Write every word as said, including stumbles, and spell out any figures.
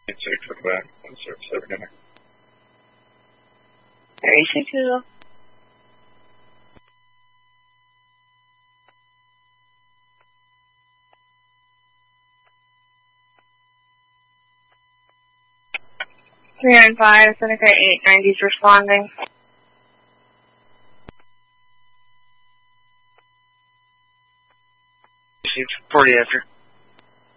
It's six for the back. One six seven in there. Very secure. three nine five, Seneca eight ninety is responding. forty after.